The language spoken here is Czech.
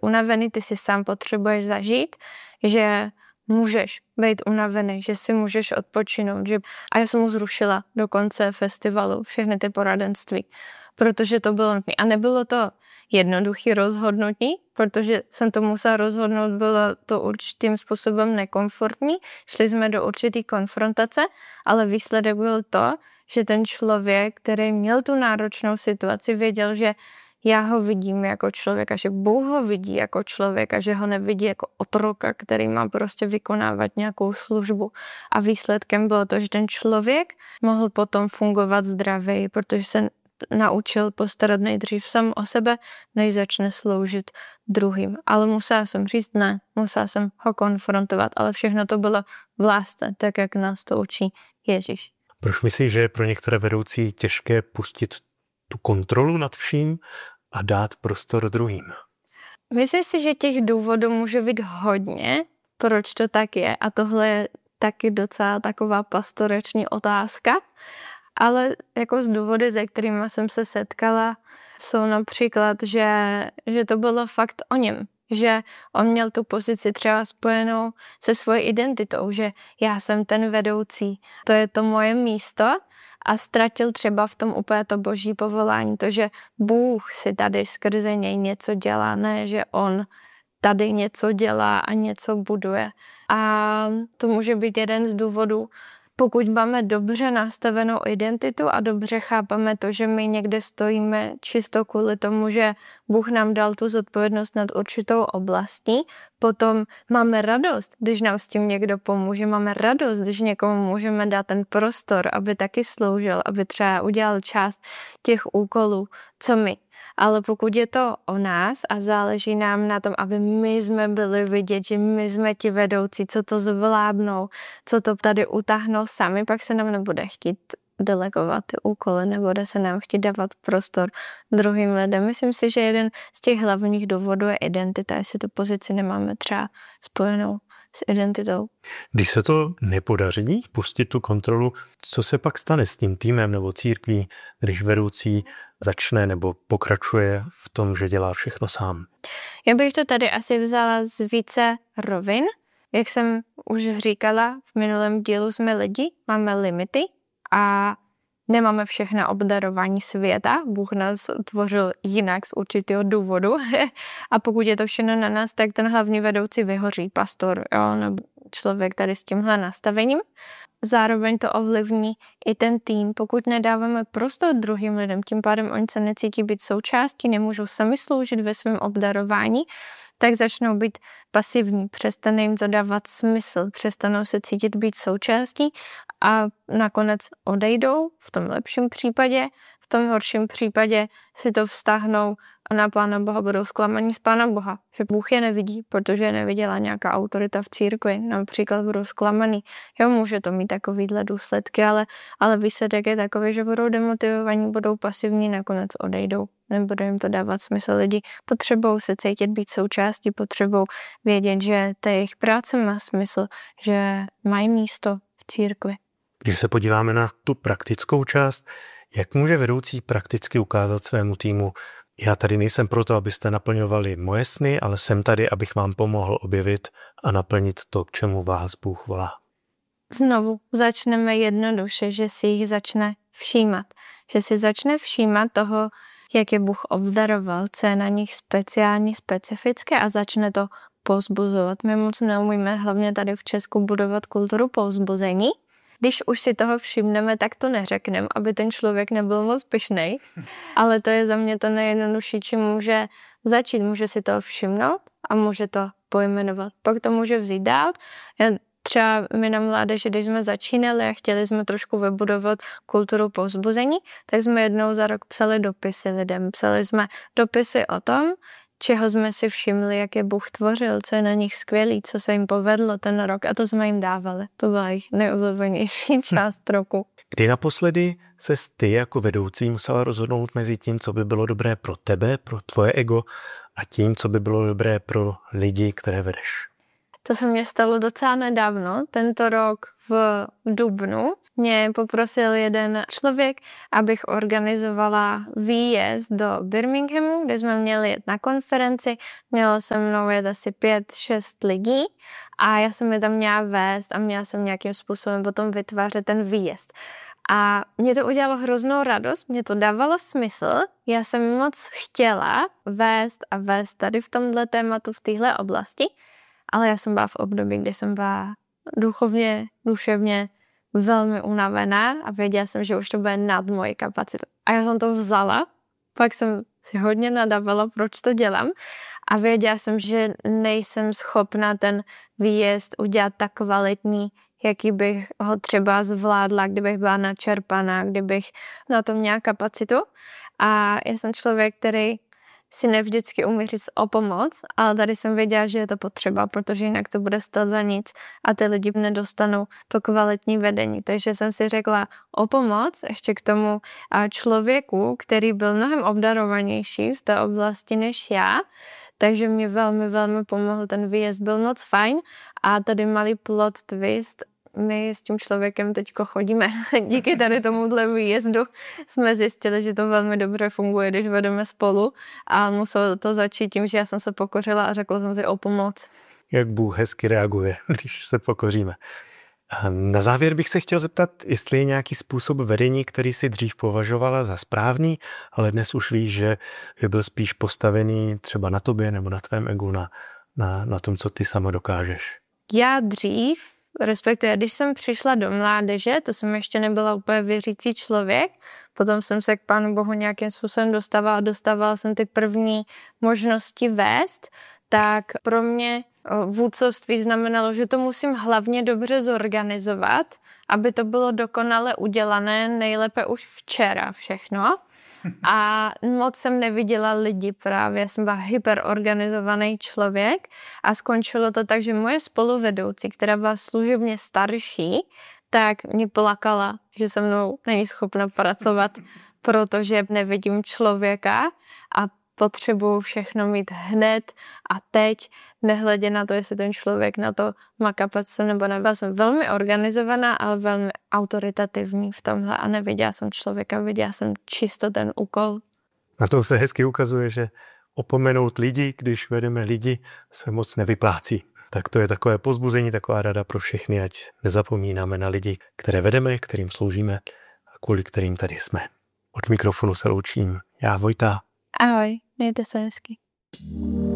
unavený, ty si sám potřebuješ zažít, že můžeš být unavený, že si můžeš odpočinout. A já jsem mu zrušila do konce festivalu všechny ty poradenství, protože to bylo nutné. A nebylo to jednoduché rozhodnutí, protože jsem to musela rozhodnout, bylo to určitým způsobem nekomfortní. Šli jsme do určitý konfrontace, ale výsledek byl to, že ten člověk, který měl tu náročnou situaci, věděl, že já ho vidím jako člověka, že Bůh ho vidí jako člověka, že ho nevidí jako otroka, který má prostě vykonávat nějakou službu. A výsledkem bylo to, že ten člověk mohl potom fungovat zdravě, protože se naučil postarat nejdřív sám o sebe, než začne sloužit druhým. Ale musela jsem říct ne, musela jsem ho konfrontovat, ale všechno to bylo v lásce, tak jak nás to učí Ježíš. Proč myslíš, že je pro některé vedoucí těžké pustit tu kontrolu nad vším a dát prostor druhým? Myslím si, že těch důvodů může být hodně, proč to tak je. A tohle je taky docela taková pastoreční otázka. Ale jako z důvody, se kterými jsem se setkala, jsou například, že to bylo fakt o něm. Že on měl tu pozici třeba spojenou se svojí identitou, že já jsem ten vedoucí, to je to moje místo a ztratil třeba v tom úplně to boží povolání, to, že Bůh si tady skrze něj něco dělá, ne, že on tady něco dělá a něco buduje. A to může být jeden z důvodů, pokud máme dobře nastavenou identitu a dobře chápeme to, že my někde stojíme čisto kvůli tomu, že Bůh nám dal tu zodpovědnost nad určitou oblastí, potom máme radost, když nám s tím někdo pomůže, máme radost, když někomu můžeme dát ten prostor, aby taky sloužil, aby třeba udělal část těch úkolů, co my. Ale pokud je to o nás a záleží nám na tom, aby my jsme byli vidět, že my jsme ti vedoucí, co to zvládnou, co to tady utáhnou sami, pak se nám nebude chtít delegovat ty úkoly, nebude se nám chtít dávat prostor druhým lidem. Myslím si, že jeden z těch hlavních důvodů je identita, jestli tu pozici nemáme třeba spojenou s identitou. Když se to nepodaří pustit tu kontrolu, co se pak stane s tím týmem nebo církví, když vedoucí začne nebo pokračuje v tom, že dělá všechno sám? Já bych to tady asi vzala z více rovin. Jak jsem už říkala, v minulém dílu jsme lidi, máme limity a nemáme všechna obdarování světa. Bůh nás tvořil jinak z určitého důvodu. A pokud je to všechno na nás, tak ten hlavní vedoucí vyhoří, pastor, jo, nebo člověk tady s tímhle nastavením. Zároveň to ovlivní i ten tým, pokud nedáváme prostor druhým lidem, tím pádem oni se necítí být součástí, nemůžou sami sloužit ve svém obdarování, tak začnou být pasivní, přestane jim to dávat smysl, přestanou se cítit být součástí a nakonec odejdou v tom lepším případě, v tom horším případě si to vztáhnou a na Pána Boha budou zklamaní z Pána Boha, že Bůh je nevidí, protože je neviděla nějaká autorita v církvi, například budou zklamaný. Jo, může to mít takovýhle důsledky, ale výsledek je takový, že budou demotivovaní, budou pasivní, nakonec odejdou. Nebude jim to dávat smysl. Lidi potřebují se cítit být součástí, potřebují vědět, že ta jejich práce má smysl, že mají místo v církvi. Když se podíváme na tu praktickou část, jak může vedoucí prakticky ukázat svému týmu: já tady nejsem proto, abyste naplňovali moje sny, ale jsem tady, abych vám pomohl objevit a naplnit to, k čemu vás Bůh volá? Znovu začneme jednoduše, že si jich začne všímat. Že si začne všímat toho, jak je Bůh obdaroval, co je na nich speciální, specifické a začne to povzbuzovat. My moc neumíme, hlavně tady v Česku, budovat kulturu povzbuzení. Když už si toho všimneme, tak to neřekneme, aby ten člověk nebyl moc pyšnej. Ale to je za mě to nejjednodušší, čím může začít. Může si toho všimnout a může to pojmenovat. Pak to může vzít dál. Třeba my na mládeži, když jsme začínali a chtěli jsme trošku vybudovat kulturu povzbuzení, tak jsme jednou za rok psali dopisy lidem. Psali jsme dopisy o tom, čeho jsme si všimli, jak je Bůh tvořil, co je na nich skvělý, co se jim povedlo ten rok, a to jsme jim dávali. To byla jejich nejoblíbenější část roku. Kdy naposledy ses ty jako vedoucí musela rozhodnout mezi tím, co by bylo dobré pro tebe, pro tvoje ego, a tím, co by bylo dobré pro lidi, které vedeš? To se mně stalo docela nedávno, tento rok v dubnu. mě poprosil jeden člověk, abych organizovala výjezd do Birminghamu, kde jsme měli jet na konferenci. Mělo se mnou jet asi 5-6 lidí a já jsem je tam měla vést a měla jsem nějakým způsobem potom vytvářet ten výjezd. A mě to udělalo hroznou radost, mě to dávalo smysl, já jsem moc chtěla vést tady v tomhle tématu, v téhle oblasti, ale já jsem byla v období, kdy jsem byla duchovně, duševně velmi unavená a věděla jsem, že už to bude nad moji kapacitu. A já jsem to vzala, pak jsem si hodně nadávala, proč to dělám a věděla jsem, že nejsem schopna ten výjezd udělat tak kvalitní, jaký bych ho třeba zvládla, kdybych byla načerpaná, kdybych na to měla kapacitu. A já jsem člověk, který si nevždycky umí říct o pomoc, ale tady jsem věděla, že je to potřeba, protože jinak to bude stát za nic a ty lidi nedostanou to kvalitní vedení. Takže jsem si řekla o pomoc ještě k tomu člověku, který byl mnohem obdarovanější v té oblasti než já, takže mě velmi, velmi pomohl. Ten výjezd byl moc fajn a tady malý plot twist. My s tím člověkem teďko chodíme. Díky tady tomuhle výjezdu jsme zjistili, že to velmi dobře funguje, když vedeme spolu a muselo to začít tím, že já jsem se pokořila a řekla jsem si o pomoc. Jak Bůh hezky reaguje, když se pokoříme. A na závěr bych se chtěl zeptat, jestli je nějaký způsob vedení, který si dřív považovala za správný, ale dnes už víš, že byl spíš postavený třeba na tobě nebo na tvém egu, na tom, co ty sama dokážeš. Já dřív, respektive když jsem přišla do mládeže, to jsem ještě nebyla úplně věřící člověk, potom jsem se k Pánu Bohu nějakým způsobem dostávala jsem ty první možnosti vést, tak pro mě vůdcovství znamenalo, že to musím hlavně dobře zorganizovat, aby to bylo dokonale udělané, nejlépe už včera všechno. A moc jsem neviděla lidi právě, jsem byla hyperorganizovaný člověk a skončilo to tak, že moje spoluvedoucí, která byla služebně starší, tak mě plakala, že se mnou není schopna pracovat, protože nevidím člověka a potřebuju všechno mít hned a teď, nehledě na to, jestli ten člověk na to má kapacitu nebo ne. Byla jsem velmi organizovaná, ale velmi autoritativní v tomhle a neviděla jsem člověka, viděla jsem čisto ten úkol. Na tom se hezky ukazuje, že opomenout lidi, když vedeme lidi, se moc nevyplácí. Tak to je takové povzbuzení, taková rada pro všechny, ať nezapomínáme na lidi, které vedeme, kterým sloužíme a kvůli kterým tady jsme. Od mikrofonu se loučím. Já, Vojta. Ahoj, mějte se hezky.